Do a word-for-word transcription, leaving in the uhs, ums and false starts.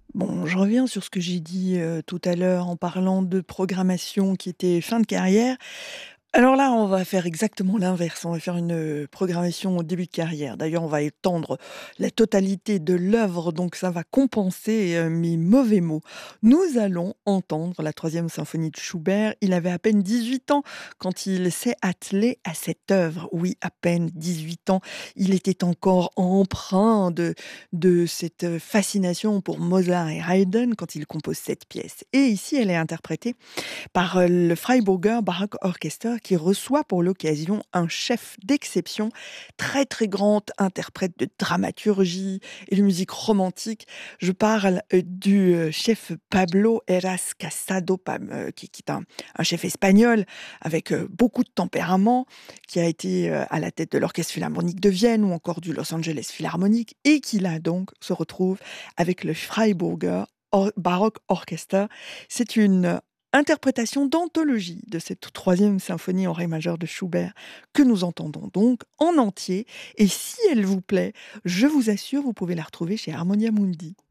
Bon, je reviens sur ce que j'ai dit, heu, tout à l'heure en parlant de programmation qui était fin de carrière. Alors là, on va faire exactement l'inverse. On va faire une, heu, programmation au début de carrière. D'ailleurs, on va étendre la totalité de l'œuvre, donc ça va compenser, heu, mes mauvais mots. Nous allons entendre la troisième symphonie de Schubert. Il avait à peine dix-huit ans quand il s'est attelé à cette œuvre. Oui, à peine dix-huit ans. Il était encore empreint de de cette, heu, fascination pour Mozart et Haydn quand il compose cette pièce. Et ici, elle est interprétée par, heu, le Freiburger Baroque Orchester qui reçoit pour l'occasion un chef d'exception, très, très grand interprète de dramaturgie et de musique romantique. Je parle, heu, du, heu, chef Pablo Heras Casado Pam heu, qui qui est un un chef espagnol avec, heu, beaucoup de tempérament, qui a été, heu, à la tête de l'Orchestre Philharmonique de Vienne ou encore du Los Angeles Philharmonic et qui là donc se retrouve avec le Freiburger Or Baroque Orchester. C'est une interprétation d'anthologie de cette troisième symphonie en ré majeur de Schubert que nous entendons donc en entier et si elle vous plaît, je vous assure, vous pouvez la retrouver chez Harmonia Mundi.